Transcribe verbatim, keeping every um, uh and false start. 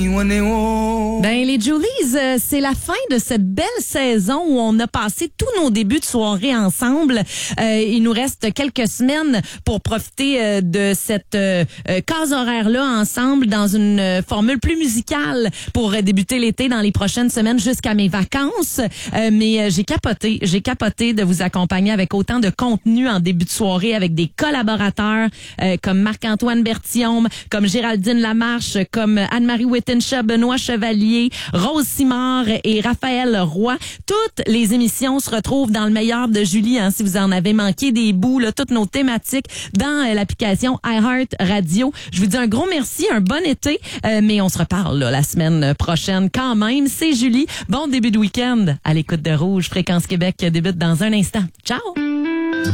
Ben, les Julies, euh, c'est la fin de cette belle saison où on a passé tous nos débuts de soirée ensemble. Euh, il nous reste quelques semaines pour profiter euh, de cette euh, euh, case horaire-là ensemble dans une euh, formule plus musicale pour euh, débuter l'été dans les prochaines semaines jusqu'à mes vacances. Euh, mais euh, j'ai capoté, j'ai capoté de vous accompagner avec autant de contenu en début de soirée avec des collaborateurs euh, comme Marc-Antoine Berthiaume, comme Géraldine Lamarche, comme Anne-Marie Wittenshaw, Benoît Chevalier, Rose Simard et Raphaël Roy. Toutes les émissions se retrouvent dans le meilleur de Julie, hein, si vous en avez manqué des bouts, là, toutes nos thématiques dans euh, l'application iHeart Radio. Je vous dis un gros merci, un bon été, euh, mais on se reparle là, la semaine prochaine quand même. C'est Julie. Bon début de week-end à l'écoute de Rouge. Fréquence Québec débute dans un instant. Ciao!